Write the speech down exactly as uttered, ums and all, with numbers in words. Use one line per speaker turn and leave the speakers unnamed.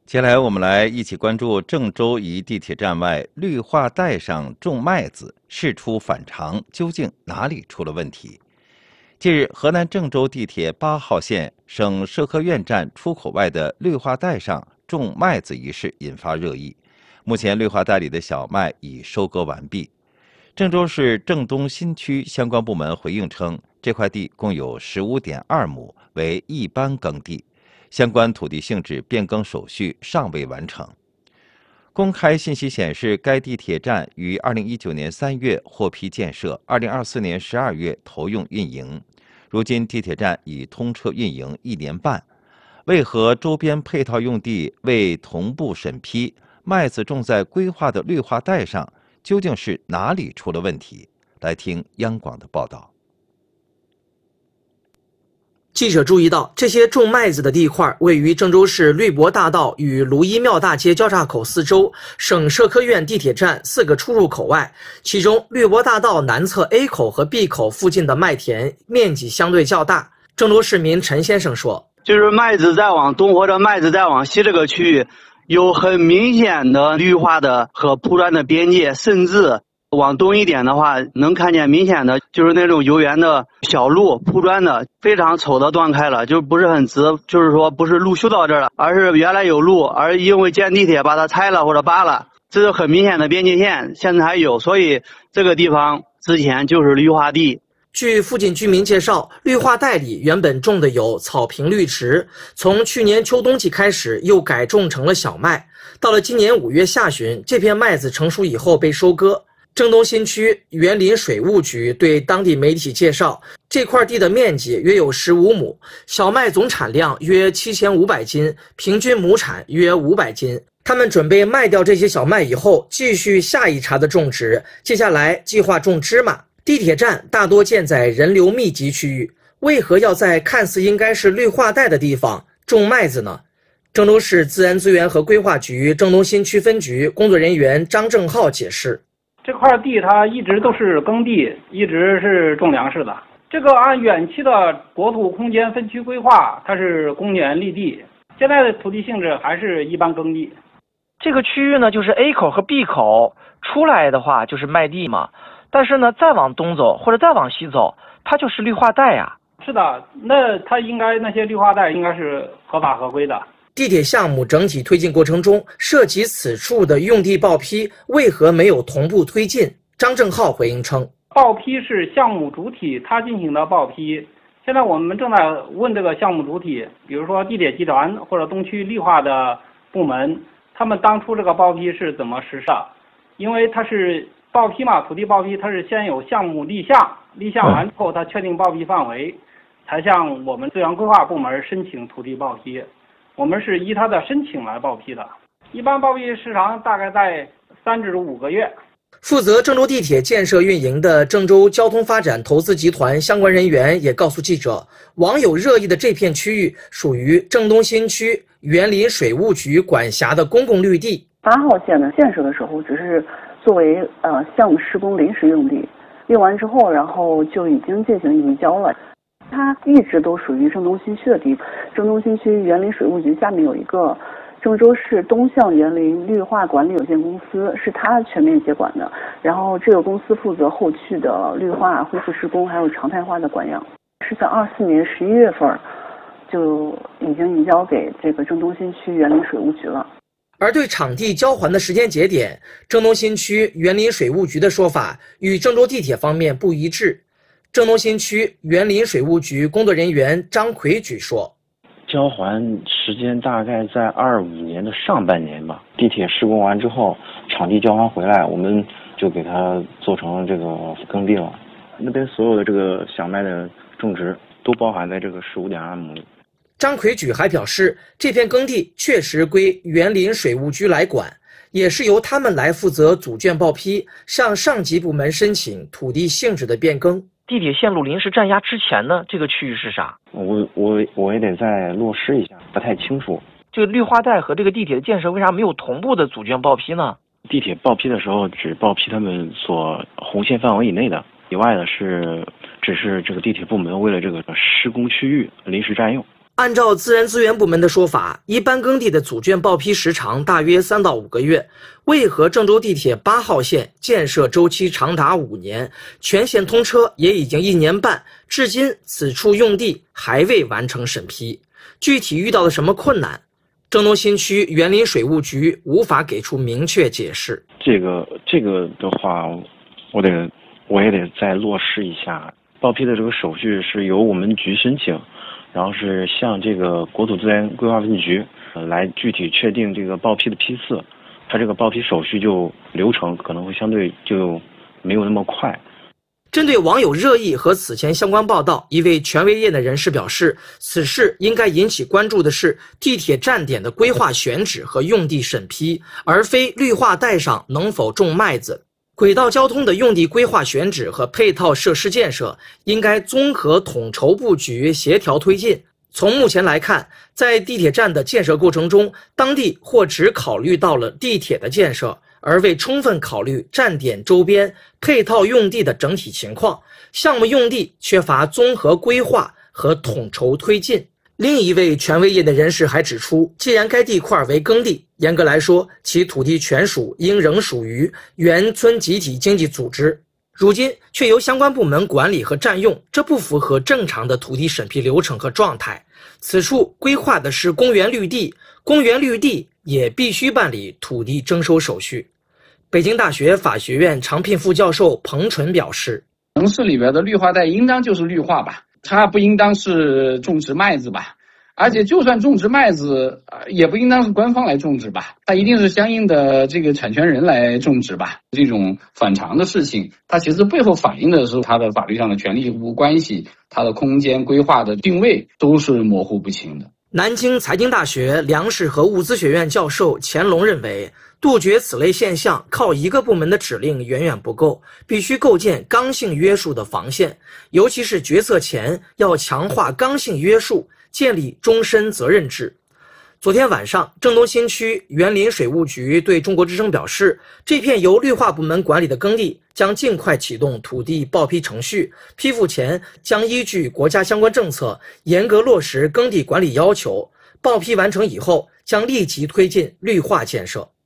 接下来我们来一起关注郑州一地铁站外绿化带上种麦子，事出反常，究竟哪里出了问题？近日，河南郑州地铁八号线省社科院站出口外的绿化带上种麦子一事引发热议。目前，绿化带里的小麦已收割完毕。郑州市郑东新区相关部门回应称，这块地共有 十五点二亩，为一般耕地。相关土地性质变更手续尚未完成。公开信息显示，该地铁站于二零一九年三月获批建设，二零二四年十二月投用运营。如今地铁站已通车运营一年半，为何周边配套用地未同步审批？麦子种在规划的绿化带上，究竟是哪里出了问题？来听央广的报道。
记者注意到，这些种麦子的地块位于郑州市绿博大道与卢一庙大街交叉口四周省社科院地铁站四个出入口外，其中绿博大道南侧 A 口和 B 口附近的麦田面积相对较大。郑州市民陈先生说，
就是麦子再往东或者麦子再往西这个区域有很明显的绿化的和铺砖的边界，甚至往东一点的话，能看见明显的就是那种游园的小路铺砖的，非常丑的断开了，就不是很直，就是说不是路修到这儿了，而是原来有路，而因为建地铁把它拆了或者扒了，这是很明显的边界线，现在还有，所以这个地方之前就是绿化地。
据附近居民介绍，绿化带里原本种的有草坪绿植，从去年秋冬季开始又改种成了小麦，到了今年五月下旬，这片麦子成熟以后被收割。郑东新区园林水务局对当地媒体介绍，这块地的面积约有十五亩，小麦总产量约七千五百斤，平均亩产约五百斤。他们准备卖掉这些小麦以后，继续下一茬的种植，接下来计划种芝麻。地铁站大多建在人流密集区域，为何要在看似应该是绿化带的地方种麦子呢？郑州市自然资源和规划局郑东新区分局工作人员张正浩解释，
这块地它一直都是耕地，一直是种粮食的。这个按远期的国土空间分区规划，它是公园绿地，现在的土地性质还是一般耕地。
这个区域呢，就是 A 口和 B 口出来的话就是麦地嘛，但是呢，再往东走或者再往西走，它就是绿化带呀。
是的，那它应该那些绿化带应该是合法合规的。
地铁项目整体推进过程中，涉及此处的用地报批为何没有同步推进？张正浩回应称，
报批是项目主体他进行的报批，现在我们正在问这个项目主体，比如说地铁集团或者东区绿化的部门，他们当初这个报批是怎么实施的？因为它是报批嘛，土地报批它是先有项目立项，立项完之后它确定报批范围，才向我们资源规划部门申请土地报批。我们是依他的申请来报批的，一般报批时长大概在三至五个月。
负责郑州地铁建设运营的郑州交通发展投资集团相关人员也告诉记者，网友热议的这片区域属于郑东新区园林水务局管辖的公共绿地。
八号线的建设的时候，只是作为呃项目施工临时用地，用完之后，然后就已经进行移交了。它一直都属于郑东新区的地，郑东新区园林水务局下面有一个郑州市东向园林绿化管理有限公司，是它全面接管的。然后这个公司负责后续的绿化恢复施工，还有常态化的管养，是在二四年十一月份就已经移交给这个郑东新区园林水务局了。
而对场地交还的时间节点，郑东新区园林水务局的说法与郑州地铁方面不一致。郑东新区园林水务局工作人员张奎举说，
交还时间大概在二五年的上半年吧。地铁施工完之后，场地交还回来，我们就给它做成这个耕地了。那边所有的这个小麦的种植都包含在这个十五点二亩里。
张奎举还表示，这片耕地确实归园林水务局来管，也是由他们来负责组卷报批，向上级部门申请土地性质的变更。
地铁线路临时占压之前呢，这个区域是啥？
我我我也得再落实一下，不太清楚。
这个绿化带和这个地铁的建设为啥没有同步的组卷报批呢？
地铁报批的时候只报批他们所红线范围以内的，以外的是只是这个地铁部门为了这个施工区域临时占用。
按照自然资源部门的说法，一般耕地的组卷报批时长大约三到五个月，为何郑州地铁八号线建设周期长达五年，全线通车也已经一年半，至今此处用地还未完成审批？具体遇到了什么困难？郑东新区园林水务局无法给出明确解释。
这个这个的话，我得我也得再落实一下。报批的这个手续是由我们局申请，然后是向这个国土资源规划分局呃来具体确定这个报批的批次，它这个报批手续就流程可能会相对就没有那么快。
针对网友热议和此前相关报道，一位权威业内人士表示，此事应该引起关注的是地铁站点的规划选址和用地审批，而非绿化带上能否种麦子。轨道交通的用地规划选址和配套设施建设应该综合统筹布局，协调推进。从目前来看，在地铁站的建设过程中，当地或只考虑到了地铁的建设，而未充分考虑站点周边配套用地的整体情况，项目用地缺乏综合规划和统筹推进。另一位权威业内人士还指出，既然该地块为耕地，严格来说，其土地权属应仍属于原村集体经济组织，如今却由相关部门管理和占用，这不符合正常的土地审批流程和状态。此处规划的是公园绿地，公园绿地也必须办理土地征收手续。北京大学法学院常聘副教授彭纯表示，
城市里边的绿化带应当就是绿化吧，它不应当是种植麦子吧，而且就算种植麦子，也不应当是官方来种植吧，它一定是相应的这个产权人来种植吧。这种反常的事情，它其实背后反映的是它的法律上的权利义务关系，它的空间规划的定位都是模糊不清的。
南京财经大学粮食和物资学院教授钱龙认为，杜绝此类现象靠一个部门的指令远远不够，必须构建刚性约束的防线，尤其是决策前要强化刚性约束，建立终身责任制。昨天晚上，郑东新区园林水务局对中国之声表示，这片由绿化部门管理的耕地将尽快启动土地报批程序，批复前将依据国家相关政策严格落实耕地管理要求，报批完成以后将立即推进绿化建设。